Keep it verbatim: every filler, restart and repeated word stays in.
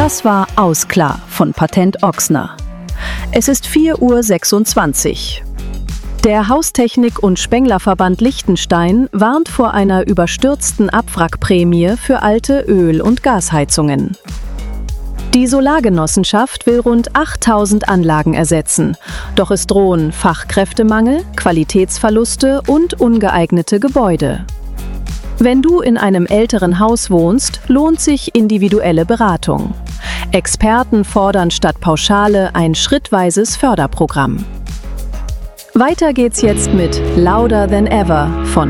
Das war Ausklar von Patent Ochsner. Es ist vier Uhr sechsundzwanzig. Der Haustechnik- und Spenglerverband Liechtenstein warnt vor einer überstürzten Abwrackprämie für alte Öl- und Gasheizungen. Die Solargenossenschaft will rund achttausend Anlagen ersetzen, doch es drohen Fachkräftemangel, Qualitätsverluste und ungeeignete Gebäude. Wenn du in einem älteren Haus wohnst, lohnt sich individuelle Beratung. Experten fordern statt Pauschale ein schrittweises Förderprogramm. Weiter geht's jetzt mit Louder Than Ever von